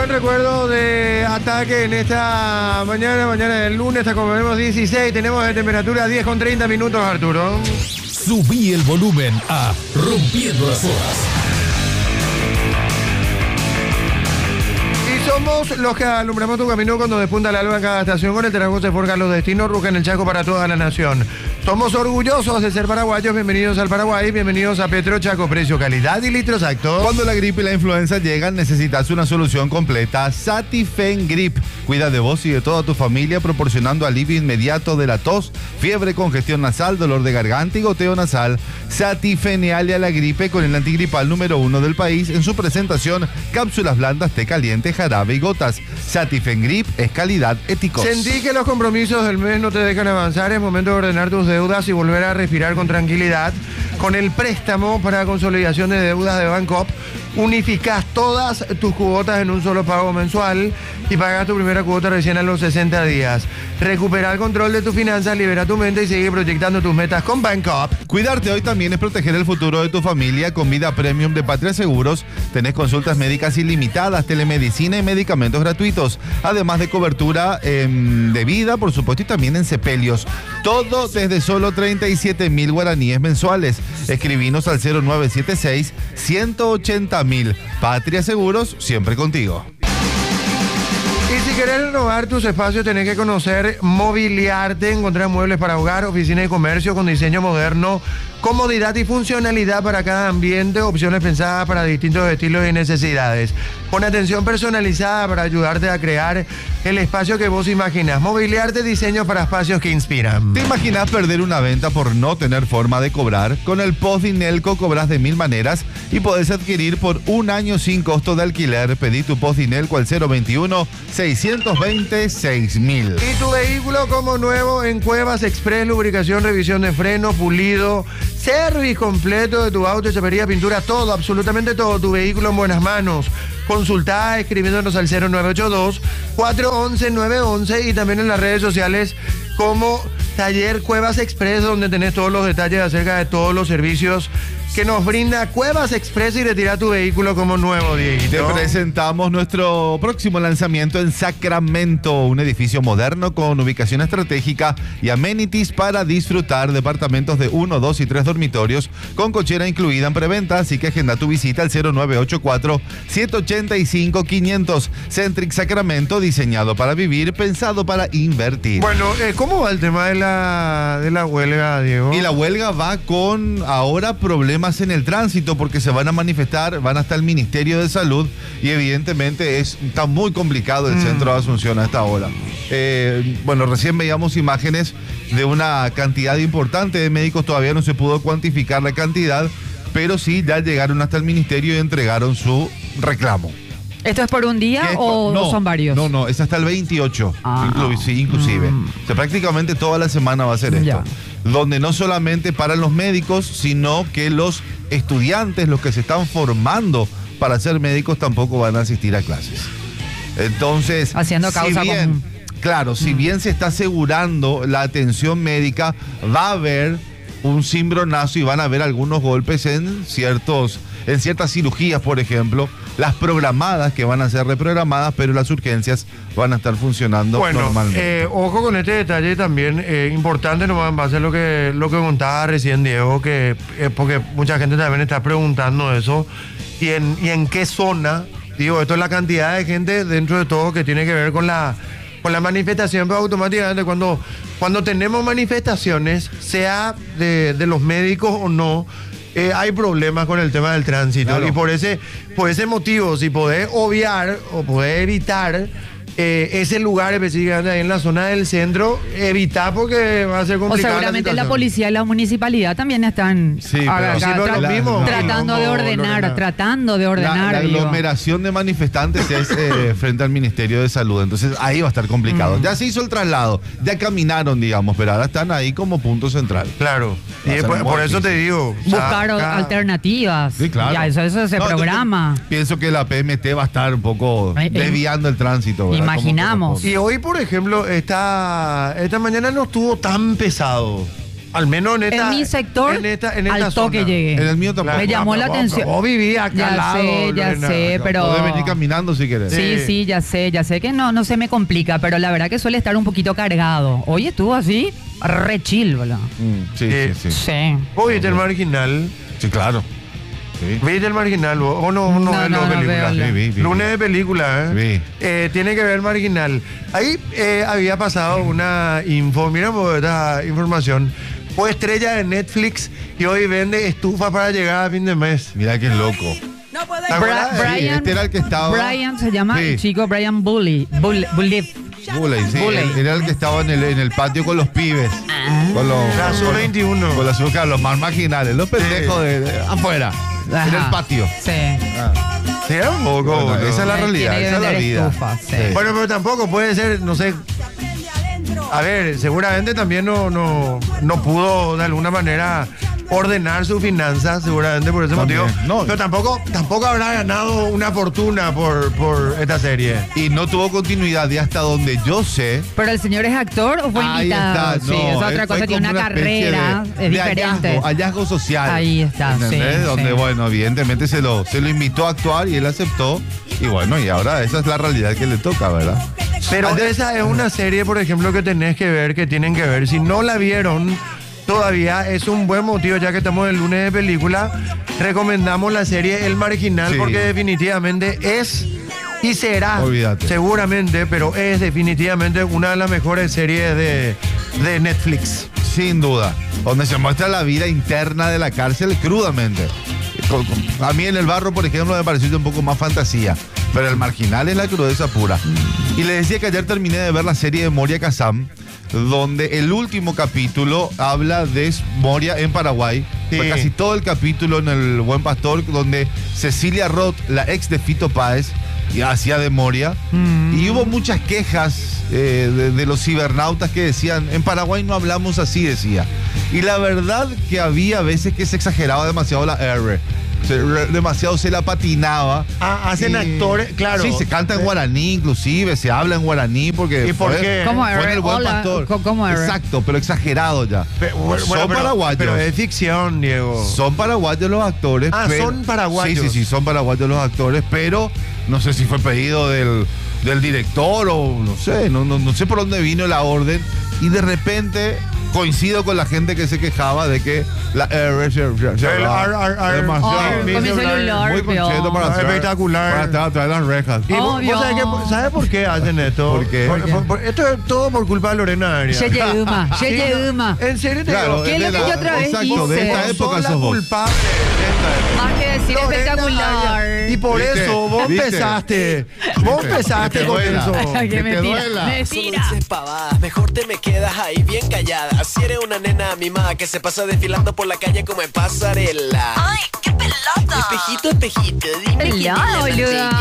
buen recuerdo de ataque en esta mañana del lunes, hasta como vemos 16, tenemos de temperatura 10 con 30 minutos, Arturo. Subí el volumen a Rompiendo las Olas. Y somos los que alumbramos tu camino cuando despunta el alba en cada estación. Con el Terrago se forjan los destinos, ruge en el Chaco para toda la nación. Somos orgullosos de ser paraguayos. Bienvenidos al Paraguay, bienvenidos a Petro Chaco. Precio, calidad y litros exactos. Cuando la gripe y la influenza llegan, necesitas una solución completa. Satifen Grip. Cuida de vos y de toda tu familia, proporcionando alivio inmediato de la tos, fiebre, congestión nasal, dolor de garganta y goteo nasal. Satifen alia la gripe con el antigripal número 1 del país en su presentación: cápsulas blandas, té caliente, jarabe y gotas. Satifen Grip es calidad éticos. Sentí que los compromisos del mes no te dejan avanzar. Es momento de ordenar tus deudas y volver a respirar con tranquilidad. Con el préstamo para consolidación de deudas de Bancop, unificás todas tus cuotas en un solo pago mensual y pagas tu primera cuota recién a los 60 días. Recupera el control de tus finanzas, libera tu mente y sigue proyectando tus metas con Bancop. Cuidarte hoy también es proteger el futuro de tu familia. Con Vida Premium de Patria Seguros tenés consultas médicas ilimitadas, telemedicina y medicamentos gratuitos, además de cobertura de vida, por supuesto, y también en sepelios. Todo desde solo 37.000 guaraníes mensuales. Escribinos al 0976-180.000. Patria Seguros, siempre contigo. Y si querés renovar tus espacios, tenés que conocer Mobiliarte. Encontrar muebles para hogar, oficina y comercio con diseño moderno, comodidad y funcionalidad para cada ambiente, opciones pensadas para distintos estilos y necesidades, con atención personalizada para ayudarte a crear el espacio que vos imaginas. Mobiliarte, diseño para espacios que inspiran. ¿Te imaginas perder una venta por no tener forma de cobrar? Con el Post Dinelco cobras de 1000 maneras y podés adquirir por un año sin costo de alquiler. Pedí tu Post Dinelco al 021-620-6000. Y tu vehículo como nuevo en Cuevas Express, lubricación, revisión de freno, pulido, service completo de tu auto, chapería, pintura, todo, absolutamente todo. Tu vehículo en buenas manos. Consultá escribiéndonos al 0982-411-911 y también en las redes sociales como Taller Cuevas Express, donde tenés todos los detalles acerca de todos los servicios que nos brinda Cuevas Express y retira tu vehículo como nuevo, Dieguito. Te presentamos nuestro próximo lanzamiento en Sacramento, un edificio moderno con ubicación estratégica y amenities para disfrutar. Departamentos de 1, 2 y 3 dormitorios con cochera incluida en preventa, así que agenda tu visita al 0984-785-500. Centric Sacramento, diseñado para vivir, pensado para invertir. Bueno, ¿cómo va el tema de la huelga, Diego? Y la huelga va con ahora problemas en el tránsito, porque se van a manifestar, van hasta el Ministerio de Salud y evidentemente está muy complicado el centro de Asunción a esta hora. Bueno, recién veíamos imágenes de una cantidad importante de médicos, todavía no se pudo cuantificar la cantidad, pero sí ya llegaron hasta el ministerio y entregaron su reclamo. ¿Esto es por un día o no, son varios? No, es hasta el 28, inclusive. O sea, prácticamente toda la semana va a ser esto. Ya. Donde no solamente paran los médicos, sino que los estudiantes, los que se están formando para ser médicos, tampoco van a asistir a clases. Entonces, haciendo causa común. Claro, si bien se está asegurando la atención médica, va a haber un cimbronazo y van a haber algunos golpes en ciertas cirugías, por ejemplo, las programadas que van a ser reprogramadas, pero las urgencias van a estar funcionando normalmente. Ojo con este detalle también, importante nomás en base a lo que contaba recién Diego, que porque mucha gente también está preguntando eso, y en qué zona, digo, esto es la cantidad de gente dentro de todo que tiene que ver con la manifestación, pero automáticamente cuando tenemos manifestaciones, sea de los médicos o no, hay problemas con el tema del tránsito. Claro. Y por ese motivo, si podés obviar o podés evitar ese lugar específicamente ahí en la zona del centro, evitar, porque va a ser complicado. O seguramente la policía y la municipalidad también están tratando de ordenar. La aglomeración de manifestantes es frente al Ministerio de Salud, entonces ahí va a estar complicado. Ya se hizo el traslado, ya caminaron, digamos, pero ahora están ahí como punto central. Claro, y por eso te digo. Buscar alternativas. Sí, claro. Ya, eso se programa. Pienso que la PMT va a estar un poco desviando el tránsito, ¿verdad? Imaginamos. Y hoy, por ejemplo, esta mañana no estuvo tan pesado. Al menos en esta. En mi sector, en esta al toque zona. llegué. En el mío tampoco. Me llamó la atención. Vos vivías acá al lado. Ya sé, pero... Podés venir caminando si querés. Sí, ya sé que no se me complica, pero la verdad que suele estar un poquito cargado. Hoy estuvo así, re chill, boludo. Sí. Sí. ¿Vos viste el Marginal? Sí, claro. Sí. ¿Viste el Marginal? ¿O no ves la película? Vi. Lunes de película, Vi. Tiene que ver Marginal. Ahí había pasado una info, mira esta información. Fue estrella de Netflix y hoy vende estufa para llegar a fin de mes. Mira qué loco. ¿Te acuerdas? Brian, este era el que estaba. Brian se llama Sí. el chico Brian Bully. Bulley, sí. Bulley. Era el que estaba en el patio con los pibes. Con los. La sub-21. Con los más marginales, los pendejos de afuera. Ajá. En el patio. Sí. Sí, un poco. Bueno, esa es la Tiene realidad, que esa es la vender vida. estufas, sí. Bueno, pero tampoco puede ser, no sé. A ver, seguramente también no pudo de alguna manera ordenar sus finanzas, seguramente por ese También, motivo. no. Pero tampoco habrá ganado una fortuna por esta serie. Y no tuvo continuidad y hasta donde yo sé. ¿Pero el señor es actor o fue Ahí invitado? está, Sí, no, es otra fue cosa, tiene como una especie carrera, de es diferente. hallazgo social. Ahí está, ¿entendés? sí, Donde, sí. bueno, evidentemente se lo invitó a actuar y él aceptó. Y bueno, y ahora esa es la realidad que le toca, ¿verdad? Pero esa es una serie, por ejemplo, que tenés que ver, que tienen que ver. Si no la vieron todavía, es un buen motivo, ya que estamos el lunes de película, recomendamos la serie El Marginal, Sí. porque definitivamente es y será, Olvídate. seguramente, pero es definitivamente una de las mejores series de Netflix. Sin duda. Donde se muestra la vida interna de la cárcel crudamente. A mí en El Barro, por ejemplo, me pareció un poco más fantasía. Pero El Marginal es la crudeza pura. Y le decía que ayer terminé de ver la serie de Moria Kazam, donde el último capítulo habla de Moria en Paraguay. Sí. Fue casi todo el capítulo en El Buen Pastor, donde Cecilia Roth, la ex de Fito Páez, hacía de Moria. Y hubo muchas quejas de los cibernautas que decían, en Paraguay no hablamos así, decía. Y la verdad que había veces que se exageraba demasiado la R. Demasiado se la patinaba. Hacen Y- actores, claro. Sí, se canta en guaraní, inclusive, se habla en guaraní porque ¿Y por qué? ¿Cómo fue en R? El Buen Hola, Pastor. ¿cómo R? Exacto, pero exagerado ya. Son paraguayos. Pero es ficción, Diego. Son paraguayos los actores. Son paraguayos. Sí, son paraguayos los actores, pero no sé si fue pedido del director o no sé, no sé por dónde vino la orden. Y de repente coincido con la gente que se quejaba de que la R El Con mi celular, muy concheto vio. para atrás, Espectacular. para atrás, traer las rejas. Y vos Obvio. ¿sabes por qué hacen esto? ¿Por qué? Esto es todo por culpa de Lorena Arias. Yeye Uma. En serio te Claro, digo. ¿Qué es lo que yo otra vez exacto, de hice? esta Vos época sos la sos vos. culpable de esta época. Más que decir Lorena espectacular. Arias. Y por ¿Viste? eso vos ¿Viste? empezaste. Vos Que empezaste te con duela. eso. Ay, Que qué te mentira. duela. Mentira. Solo dices pavadas, mejor te me quedas ahí bien callada. Si eres una nena mimada que se pasa desfilando por la calle como en pasarela. ¡Ay, qué pelota! Espejito, espejito, dime quién Hello, es la más boluda. bella.